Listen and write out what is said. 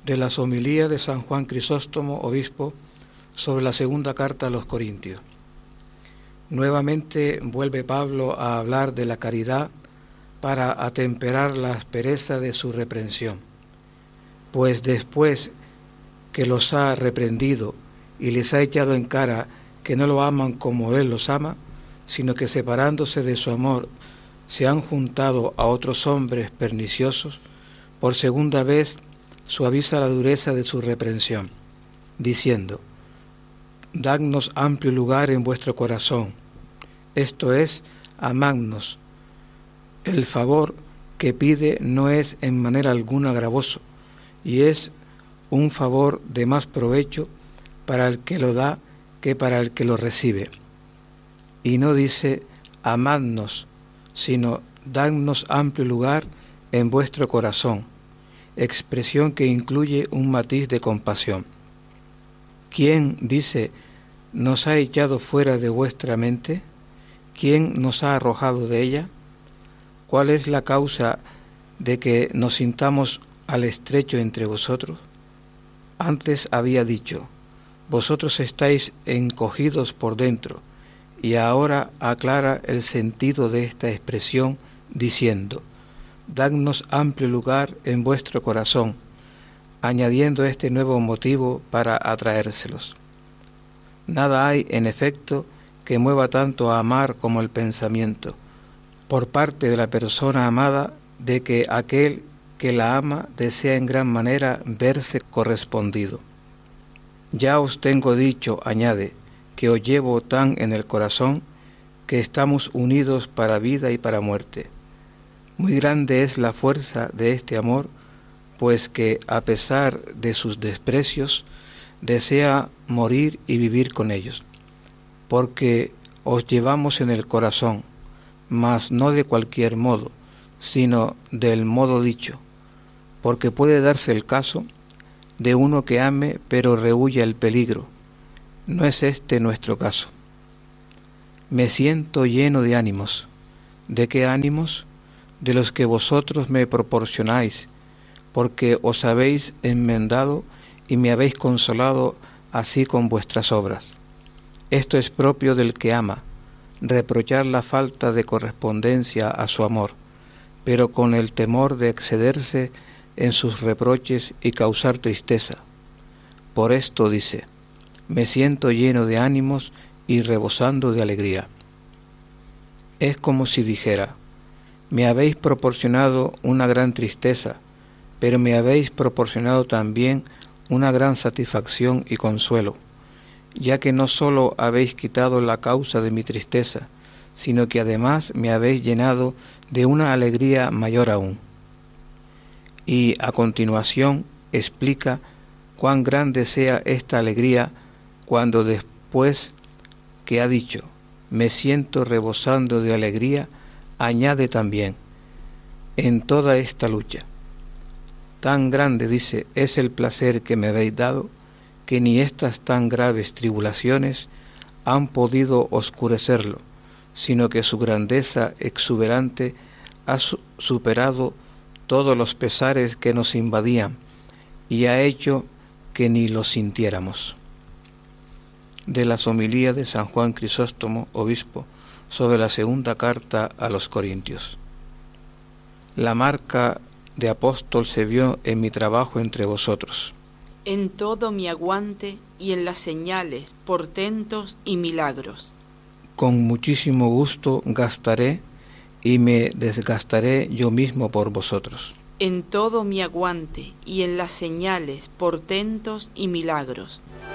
De las homilías de San Juan Crisóstomo, obispo, sobre la segunda carta a los Corintios. Nuevamente vuelve Pablo a hablar de la caridad para atemperar la aspereza de su reprensión, pues después que los ha reprendido y les ha echado en cara que no lo aman como él los ama, sino que separándose de su amor se han juntado a otros hombres perniciosos, por segunda vez suaviza la dureza de su reprensión, diciendo: dadnos amplio lugar en vuestro corazón, esto es, amadnos. El favor que pide no es en manera alguna gravoso, y es un favor de más provecho para el que lo da que para el que lo recibe. Y no dice amadnos, sino dadnos amplio lugar en vuestro corazón, expresión que incluye un matiz de compasión. ¿Quién, dice, nos ha echado fuera de vuestra mente? ¿Quién nos ha arrojado de ella? ¿Cuál es la causa de que nos sintamos al estrecho entre vosotros? Antes había dicho: vosotros estáis encogidos por dentro, y ahora aclara el sentido de esta expresión diciendo: dadnos amplio lugar en vuestro corazón, añadiendo este nuevo motivo para atraérselos. Nada hay, en efecto, que mueva tanto a amar como el pensamiento, por parte de la persona amada, de que aquel que la ama desea en gran manera verse correspondido. Ya os tengo dicho, añade, que os llevo tan en el corazón que estamos unidos para vida y para muerte. Muy grande es la fuerza de este amor, pues que, a pesar de sus desprecios, desea morir y vivir con ellos, porque os llevamos en el corazón, mas no de cualquier modo, sino del modo dicho, porque puede darse el caso de uno que ame pero rehúya el peligro. No es este nuestro caso. Me siento lleno de ánimos. ¿De qué ánimos? De los que vosotros me proporcionáis, porque os habéis enmendado y me habéis consolado así con vuestras obras. Esto es propio del que ama, reprochar la falta de correspondencia a su amor, pero con el temor de excederse en sus reproches y causar tristeza. Por esto dice: me siento lleno de ánimos y rebosando de alegría. Es como si dijera: me habéis proporcionado una gran tristeza, pero me habéis proporcionado también una gran satisfacción y consuelo, ya que no sólo habéis quitado la causa de mi tristeza, sino que además me habéis llenado de una alegría mayor aún. Y a continuación explica cuán grande sea esta alegría cuando después que ha dicho: me siento rebosando de alegría, añade también: en toda esta lucha. Tan grande, dice, es el placer que me habéis dado, que ni estas tan graves tribulaciones han podido oscurecerlo, sino que su grandeza exuberante ha superado todos los pesares que nos invadían y ha hecho que ni los sintiéramos. De las homilías de San Juan Crisóstomo, obispo, sobre la segunda carta a los Corintios. La marca de apóstol se vio en mi trabajo entre vosotros, en todo mi aguante y en las señales, portentos y milagros. Con muchísimo gusto gastaré y me desgastaré yo mismo por vosotros. En todo mi aguante y en las señales, portentos y milagros.